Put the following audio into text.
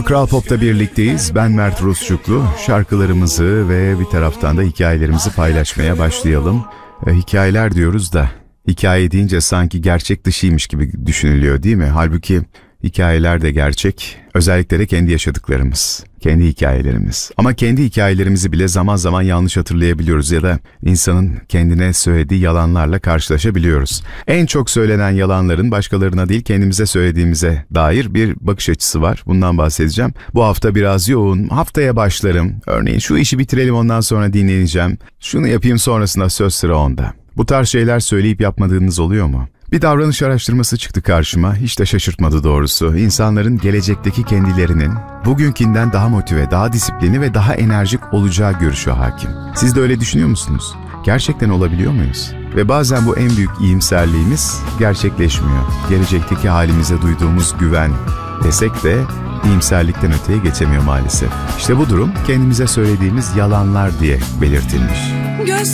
Kral Pop'ta birlikteyiz. Ben Mert Rusçuklu. Şarkılarımızı ve bir taraftan da hikayelerimizi paylaşmaya başlayalım. Hikayeler diyoruz da hikaye deyince sanki gerçek dışıymış gibi düşünülüyor, değil mi? Halbuki hikayeler de gerçek. Özellikle de kendi yaşadıklarımız, kendi hikayelerimiz. Ama kendi hikayelerimizi bile zaman zaman yanlış hatırlayabiliyoruz ya da insanın kendine söylediği yalanlarla karşılaşabiliyoruz. En çok söylenen yalanların başkalarına değil kendimize söylediğimize dair bir bakış açısı var. Bundan bahsedeceğim. Bu hafta biraz yoğun. Haftaya başlarım. Örneğin şu işi bitirelim, ondan sonra dinleneceğim. Şunu yapayım, sonrasında söz sıra onda. Bu tarz şeyler söyleyip yapmadığınız oluyor mu? Bir davranış araştırması çıktı karşıma, hiç de şaşırtmadı doğrusu. İnsanların gelecekteki kendilerinin bugünkinden daha motive, daha disiplinli ve daha enerjik olacağı görüşü hakim. Siz de öyle düşünüyor musunuz? Gerçekten olabiliyor muyuz? Ve bazen bu en büyük iyimserliğimiz gerçekleşmiyor. Gelecekteki halimize duyduğumuz güven desek de iyimserlikten öteye geçemiyor maalesef. İşte bu durum kendimize söylediğimiz yalanlar diye belirtilmiş.